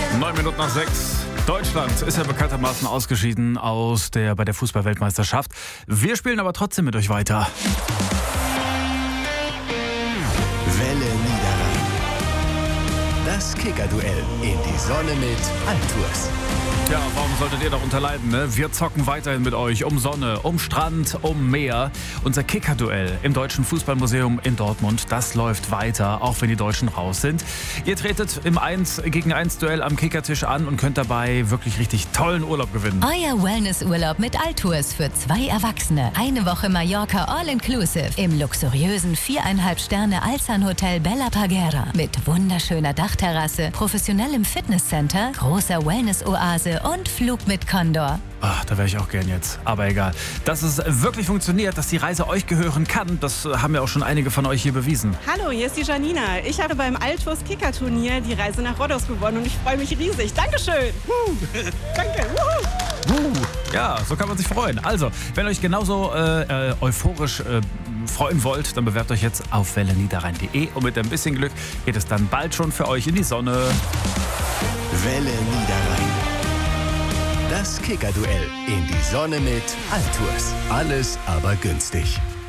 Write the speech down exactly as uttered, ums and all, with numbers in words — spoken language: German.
Neun Minuten nach sechs. Deutschland ist ja bekanntermaßen ausgeschieden aus der, bei der Fußball-Weltmeisterschaft. Wir spielen aber trotzdem mit euch weiter. Welle Niederrhein. Das Kicker-Duell in die Sonne mit Altours. Ja, warum solltet ihr darunter leiden, ne? Wir zocken weiterhin mit euch um Sonne, um Strand, um Meer. Unser Kicker-Duell im Deutschen Fußballmuseum in Dortmund, das läuft weiter, auch wenn die Deutschen raus sind. Ihr tretet im eins gegen eins Duell am Kickertisch an und könnt dabei wirklich richtig tollen Urlaub gewinnen. Euer Wellnessurlaub mit Altours für zwei Erwachsene. Eine Woche Mallorca All-Inclusive im luxuriösen viereinhalb Sterne Alzan-Hotel Bella Parguera mit wunderschöner Dachterrasse, professionellem Fitnesscenter, großer Wellness-Oase und Flug mit Condor. Ach, da wäre ich auch gern jetzt. Aber egal. Dass es wirklich funktioniert, dass die Reise euch gehören kann, das haben ja auch schon einige von euch hier bewiesen. Hallo, hier ist die Janina. Ich habe beim Altours Kicker-Turnier die Reise nach Rhodos gewonnen und ich freue mich riesig. Dankeschön. Uh, danke. Uh. Uh, ja, so kann man sich freuen. Also, wenn ihr euch genauso äh, äh, euphorisch äh, freuen wollt, dann bewerbt euch jetzt auf welle niederrhein punkt de und mit ein bisschen Glück geht es dann bald schon für euch in die Sonne. Welle Niederrhein. Das Kicker-Duell in die Sonne mit Altours. Alles aber günstig.